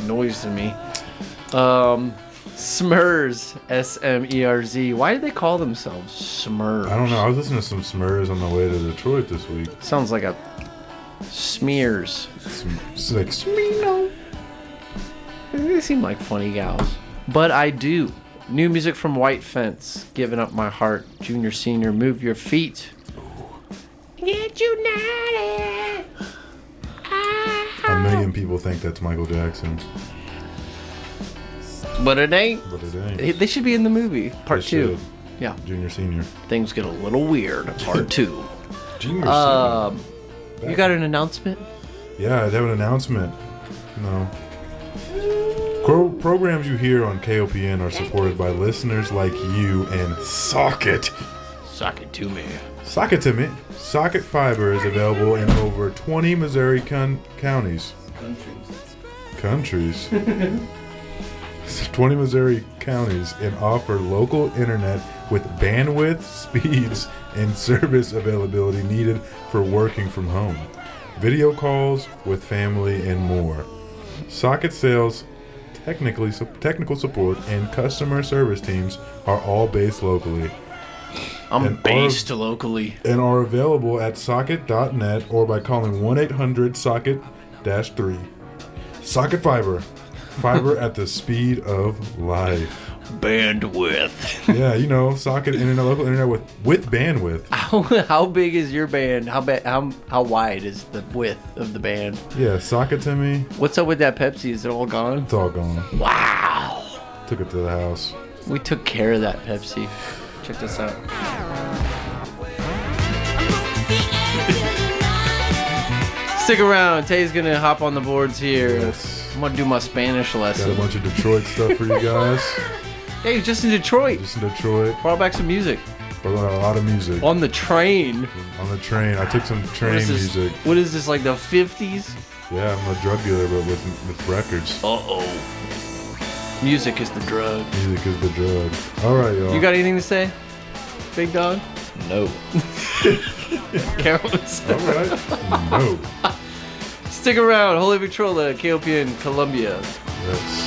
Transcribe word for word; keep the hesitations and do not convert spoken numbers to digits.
noise to me. Um, Smurs, S M E R Z. Why did they call themselves Smurs? I don't know. I was listening to some Smurs on the way to Detroit this week. Sounds like a Smears. Some, it's like Smino. They seem like funny gals. But I do. New music from White Fence. Giving Up My Heart. Junior, senior, move your feet. Get united. A million people think that's Michael Jackson. But it ain't. But it ain't. They- They should be in the movie. Part They two. should. Yeah. Junior, senior. Things get a little weird. Part two. Junior, Um, senior. you got an announcement? Yeah, they have an announcement. No. Pro- programs you hear on K O P N are supported by listeners like you and Socket. Suck it to me. Socket to me. Socket Fiber is available in over twenty Missouri con- counties. Countries. twenty Missouri counties and offer local internet with bandwidth, speeds, and service availability needed for working from home, video calls with family, and more. Socket sales, technically technical support, and customer service teams are all based locally I'm And based locally. and are available at socket dot net or by calling one eight hundred socket dash three. Socket Fiber. Fiber at the speed of life. Bandwidth. Yeah, you know, socket internet, local internet with with bandwidth. How, how big is your band? How ba- how how wide is the width of the band? Yeah, socket to me. What's up with that Pepsi? Is it all gone? It's all gone. Wow. Took it to the house. We took care of that Pepsi. Check this out. Stick around. Tay's gonna hop on the boards here. Yes. I'm gonna do my Spanish Got a lesson. bunch of Detroit stuff for you guys. Hey, just in Detroit. Just in Detroit. Brought back some music. But a lot of music. On the train. On the train. I took some What train is this? music. What is this, like the fifties? Yeah, I'm a drug dealer, but with, with records. Uh-oh. Music is the drug. Music is the drug. All right, y'all. You got anything to say, Big Dog? No. Careless. All right. No. Stick around. Holy Victrola, K O P N, Columbia. Yes.